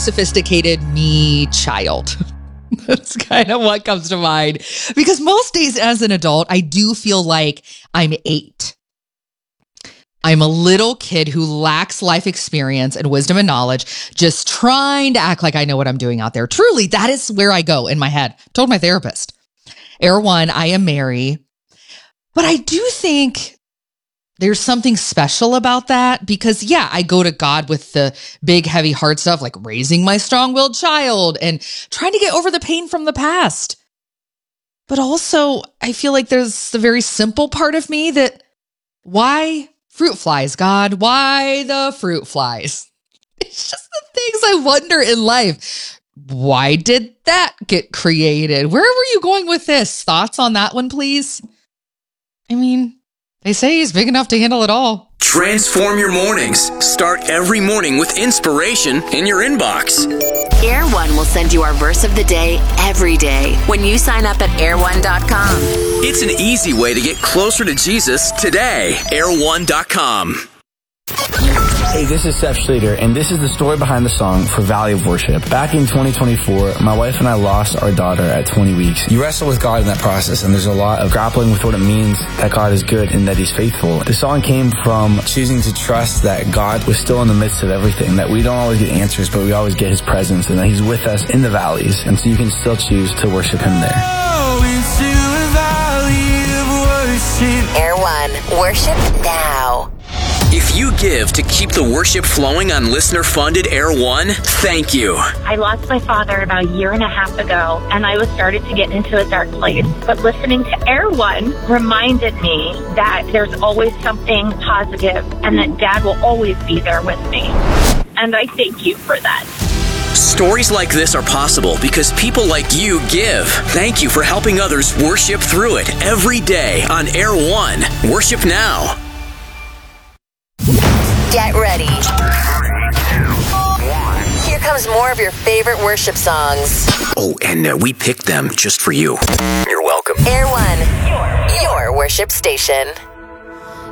unsophisticated me child. That's kind of what comes to mind. Because most days as an adult, I do feel like I'm 8. I'm a little kid who lacks life experience and wisdom and knowledge, just trying to act like I know what I'm doing out there. Truly, that is where I go in my head. Told my therapist. One, I am Mary. But I do think there's something special about that because, yeah, I go to God with the big, heavy, hard stuff like raising my strong-willed child and trying to get over the pain from the past. But also, I feel like there's the very simple part of me that, why fruit flies, God? Why the fruit flies? It's just the things I wonder in life. Why did that get created? Where were you going with this? Thoughts on that one, please? I mean, they say he's big enough to handle it all. Transform your mornings. Start every morning with inspiration in your inbox. Air One will send you our verse of the day every day when you sign up at air1.com. It's an easy way to get closer to Jesus today. Air1.com. Hey, this is Seth Schrader, and this is the story behind the song For Valley of Worship. Back in 2024, my wife and I lost our daughter at 20 weeks. You wrestle with God in that process, and there's a lot of grappling with what it means that God is good and that He's faithful. The song came from choosing to trust that God was still in the midst of everything, that we don't always get answers, but we always get His presence, and that He's with us in the valleys, and so you can still choose to worship Him there. Air One, worship now. If you give to keep the worship flowing on listener-funded Air One, thank you. I lost my father about a year and a half ago, and I was started to get into a dark place. But listening to Air One reminded me that there's always something positive and that Dad will always be there with me. And I thank you for that. Stories like this are possible because people like you give. Thank you for helping others worship through it every day on Air One. Worship now. Get ready. Here comes more of your favorite worship songs. Oh, and we picked them just for you. You're welcome. Air One, your worship station.